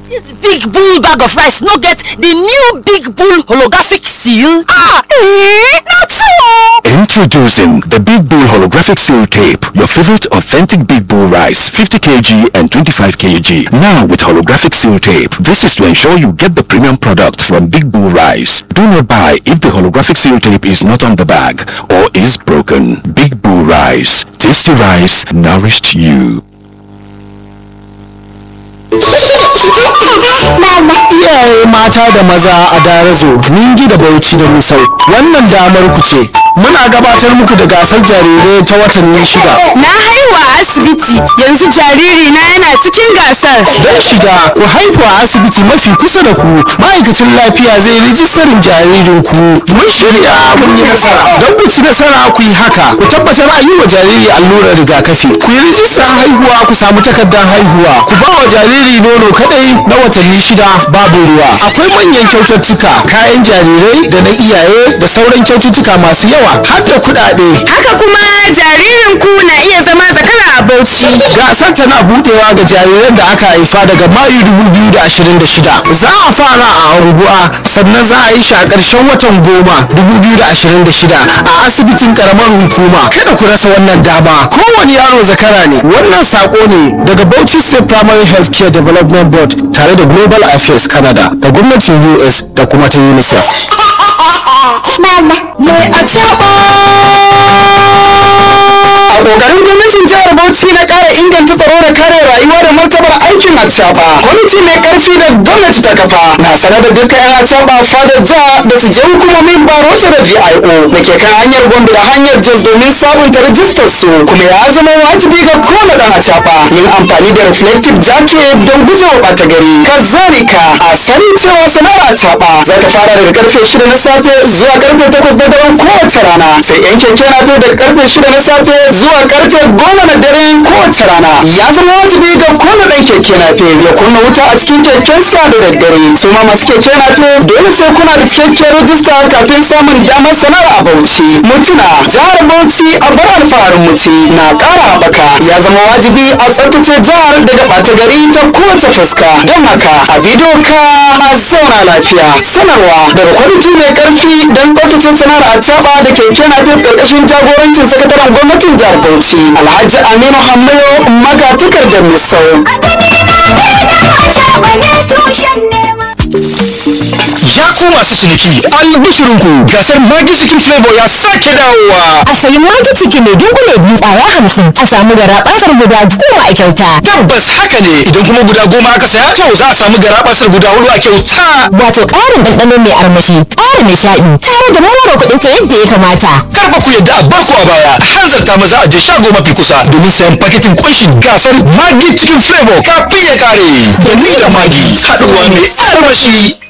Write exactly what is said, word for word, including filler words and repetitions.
This big bull bag of rice no get the new big bull holographic seal? Ah, eh? Not true! Introducing the Big Bull Holographic Seal Tape, your favorite authentic Big Bull rice, fifty kilograms and twenty-five kilograms. Now with holographic seal tape. This is to ensure you get the premium product from Big Bull Rice. Do not buy if the holographic seal tape is not on the bag or is broken. Big Bull Rice. Tasty rice nourished you. Iyaye mata da maza a Darazo, Ningi da Bauchi da Misau, wannan damar ku ce. Muna gabatar muku da gasar jarirai ta watanni shida. Na haihu a asibiti, yanzu jariri na yana cikin gasar. Don shiga ku haihu a asibiti mafi kusa da ku, ma'aikacin lafiya zai rijistarin jaririn ku. Mun shirya mun yi nasara. Don ku ci nasara ku yi haka, ku tabbatar an yi wa jariri allurar rigakafi. Ku yi rijistar haihuwa ku samu takardar haihuwa. Ku ba wa jariri nono kadai na watanni shida babu ruwa. Akwai manyan kyaututtuka, kayan jarirai da na iyaye da sauran kyaututtuka masu yawa har da kuɗaɗe. Haka kuma jaririn ku na iya zama zakara a Bauchi. Gasar tana budewa ga jariran da aka haifa daga Mayu dubu biyu da ashirin da shida. Za a fara a unguwa sannan za a yi shi a ƙarshen watan goma dubu biyu da ashirin da shida a asibitin karamar hukuma. Kada ku rasa wannan dama. Kowane yaro zakara ne. Wannan sako ne daga Bauchi State Primary Health Care Development Board tare da Global Affairs Canada da gwamnatin U S da kuma ta UNICEF. Mama, mai a A ƙoƙarin gwamnatin jihar Bauchi na ƙara inganta tsaro da kare rayuwa da martabar aikin acaɓa. Kwamiti mai ƙarfi da gwamnati ta kafa na sanar da dukkan 'yan acaɓa fadar jiha da su je hukumomin barota da V I O da ke kan hanyar Gombe da hanyar Jos domin sabunta rajistar su, kuma ya zama wajibi ga kowane ɗan acaɓa yin amfani da reflective jacket don gujewa ɓata gari. Kazalika a sani cewa sana'ar acaɓa za ta fara daga karfe shida na safe zuwa karfe takwas na daren kowace rana, sai 'yan keke nafe daga karfe shida na safe zuwa karfe goma na dare kowace rana. Ya zama wajibi ga kowane ɗan keke nafe ya kunna wuta a cikin kekensa da daddare. Su ma masu keke nafe dole sai kuna da cikakkiyar rajista kafin samun damar sanar a Bauchi. Mutuna jihar Bauchi a bar alfaharin muci na ƙara haɓaka. Ya zama wajibi a tsaftace jihar daga ɓata gari ta kowace fuska. Don haka a bidiyo ka a zauna lafiya. Sanarwa daga kwamiti mai ƙarfi don tsaftace sanar a caɓa da keke nafe ƙarƙashin jagorancin sakataren gwamnatin jihar Bauchi Alhaji Aminu Hammayo magatakardar Misau. Ya ku masu ciniki, albishirinku gasar Maggi Chicken Flavor ya sake dawowa. A sayi Maggi Chicken mai dunkule biyu ƙwaya hamsin a samu garaɓasar guda goma a kyauta. Tabbas haka ne, idan kuma guda goma aka saya to za a samu garaɓasar guda hudu a kyauta. Wato ƙarin ɗanɗano mai armashi, ƙarin nishaɗi, tare da more kuɗin ka yadda ya kamata. Kar fa ku yadda a barku a baya, hanzarta maza a je shago mafi kusa domin sayan paketin kunshin gasar Maggi Chicken Flavor kafin ya kare. Da ni da Maggi, haɗuwa mai armashi.